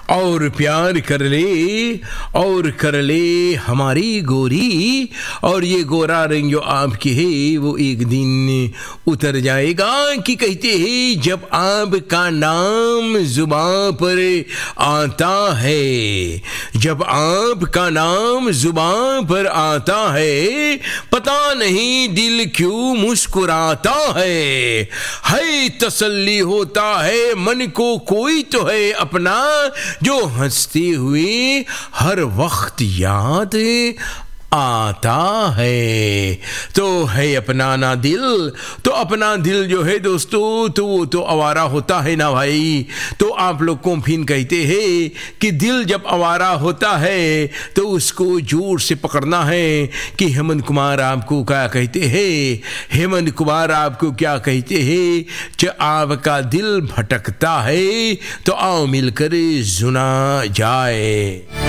और प्यार कर ले हमारी गोरी, और ये गोरा रंग जो आपके है वो एक दिन उतर जाएगा। कि कहते हैं जब आपका नाम जुबां पर आता है, जब आपका नाम जुबां पर आता है, पता नहीं दिल क्यों मुस्कुराता है तसल्ली होता है मन को कोई तो है अपना, जो हंसते हुए हर वक्त याद आता है। तो है अपनाना दिल, तो अपना दिल जो है दोस्तों तो वो तो आवारा होता है ना भाई। तो आप लोग को फिर कहते हैं कि दिल जब आवारा होता है तो उसको जोर से पकड़ना है। कि हेमंत कुमार आपको क्या कहते हैं, हेमंत कुमार आपको क्या कहते हैं, कि आपका दिल भटकता है तो आओ मिलकर सुना जाए।